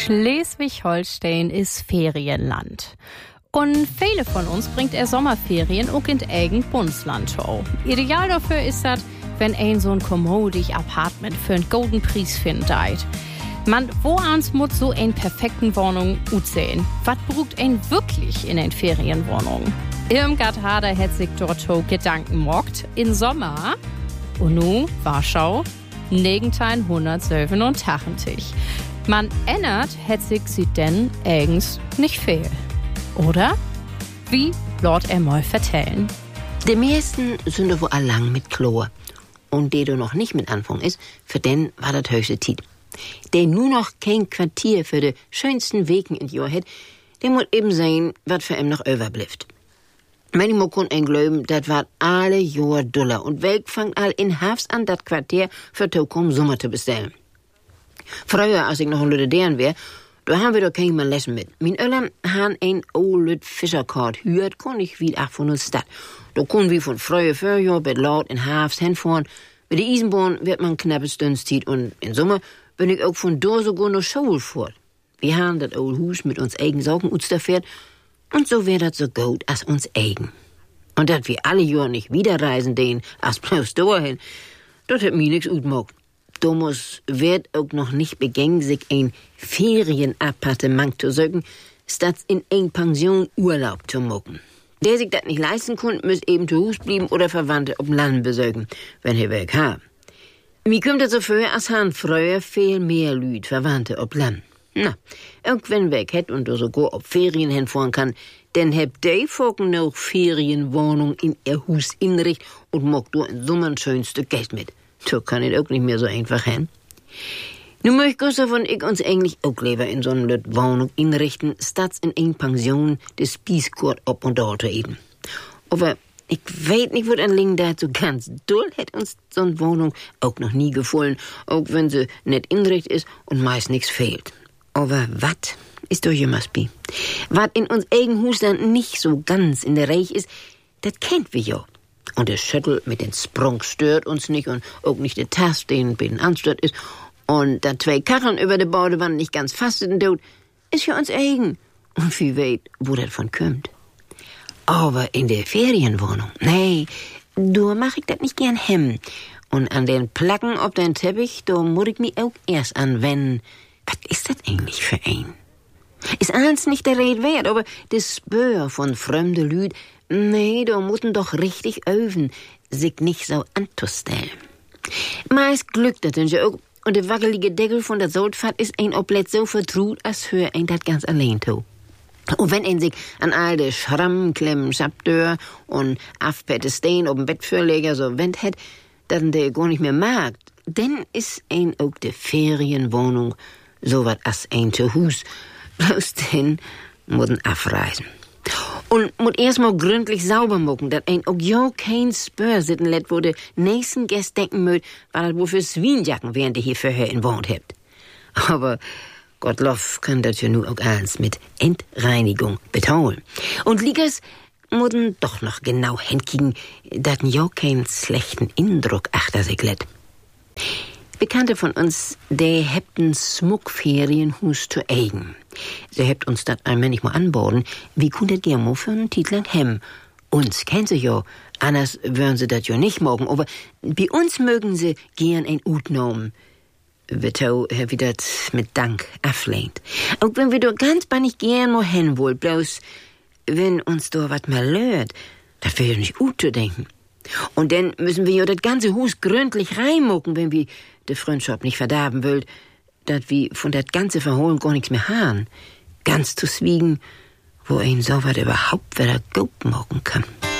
Schleswig-Holstein ist Ferienland. Und viele von uns bringt Sommerferien auch in eigen Bundesland zu. Ideal dafür ist das, wenn ein so ein kommodig Apartment für einen guten Preis findet. Man, woans muss so eine perfekten Wohnung aussehen? Was braucht ein wirklich in eine Ferienwohnung? Irmgard Hader hat sich dort Gedanken gemacht. In Sommer, und nun Warschau, 1987. Man ändert, hat sich sie denn eigens nicht viel. Oder? Wie Lord mal vertellen? Die meisten sind doch wohl allang mit Chlor. Und der noch nicht mit Anfang ist, für den war das höchste Zeit. Der nur noch kein Quartier für die schönsten Wegen in Jahr hat, der muss eben sehen, was für ihm noch überbleibt. Manchmal kann ein glauben, das war alle Jahr Dollar und Welk fangt all in Hafs an, das Quartier für Tokom Sommer zu bestellen. Früher, als ich noch ein Lüdedern wär, da haben wir doch kein Mal Lessen mit. Mein Öllern han ein old Fischerkart hürt, kon ich wie ach von uns Stadt. Da können wir von früher Jahr mit laut in Hafs hinfahren. Mit der Eisenbahn wird man knappe Stündszeit und im Sommer bin ich auch von da sogar noch Schule fort. Wir haben das old Hus mit uns eigen Sorgen fährt und so wär das so gut als uns eigen. Und dat wir alle Jahr nicht wieder reisen den, als bloß dahin, das hat mir nix utmogt. Thomas wird auch noch nicht begängt, sich ein Ferienappartement zu suchen, statt in ein Pension Urlaub zu machen. Der sich das nicht leisten kann, muss eben zu Hus bleiben oder Verwandte auf dem Land besuchen, wenn er weg hat. Mir kommt das so vor, als han früher viel mehr Lüd Verwandte auf Land. Na, auch wenn weg hätt und sogar auf Ferien hinfahren kann, dann heb die Folgen noch Ferienwohnung in ihr Hus inricht und mag du ein Sommer ein schönes Stück Geld mit. So kann es auch nicht mehr so einfach hin. Nun möcht Gustav und ich uns eigentlich auch lieber in so eine Wohnung inrichten, statt in ein Pension des Spießkurt ob und dort eben. Aber ich weiß nicht, wo ein Ling dazu ganz doll hätt uns so eine Wohnung auch noch nie gefallen, auch wenn sie nicht inrichtet ist und meist nichts fehlt. Aber wat ist doch immer Spi. Wat in uns eigen Hus dann nicht so ganz in der Reich ist, das kennt wir ja. Und der Schüttel mit den Sprung stört uns nicht und auch nicht der Tast, den bei den anstört ist. Und da 2 Karren über der Baudewand nicht ganz fast in Tod, ist ja uns eigen. Und wie weit, wo das von kommt. Aber in der Ferienwohnung, nee, da mach ich das nicht gern hem. Und an den Placken ob den Teppich, da muss ich mich auch erst anwenden. Was ist das eigentlich für ein? Ist alles nicht der Rede wert, aber das Spür von fremde Lüd, nee, da mutten doch richtig öven, sich nicht so anzustellen. Meist glückt das denn ja auch, und der wackelige Deckel von der Soldfahrt ist ein Oblett so vertraut, als hör ein das ganz allein to. Und wenn ein sich an all de Schramm, Klemmen, Schabdör und Afpette Stein ob'm Bettfürleger so wendt hätt, dass der gar nicht mehr mag, denn ist ein auch de Ferienwohnung so wat as ein zu Hus. Bloß den muss abreisen. Und muss erstmal gründlich sauber machen, dass ein auch ja kein Spör sitten lässt, wo de nächsten Gäste denken mögt, weil das wohl für Swienjacken, während ihr hier vorher in wohnt habt. Aber Gottlob kann das ja nur auch alles mit Entreinigung betonen. Und Liegers müssen doch noch genau hinkriegen, dass ja keinen schlechten Eindruck achter sich lässt. Bekannte von uns, der hebt ein Smuckferienhus zu eigen. Sie hebt uns das einmal nicht mal anboten. Wie kun das gern für einen Titel hem? Uns kennt sie ja, anders würden sie das ja nicht morgen, aber bei uns mögen sie gern ein Utnomen. Witto, wie das mit Dank ablehnt. Auch wenn wir doch ganz bannig gern mal hin wollen, bloß wenn uns da wat mal löht, das wäre ja nicht gut zu denken. Und dann müssen wir ja das ganze Hus gründlich reinmucken, wenn wir die Freundschaft nicht verderben wollt, dass wir von das ganze Verholen gar nichts mehr haben. Ganz zu schwiegen, wo ein so was überhaupt wieder gut machen kann.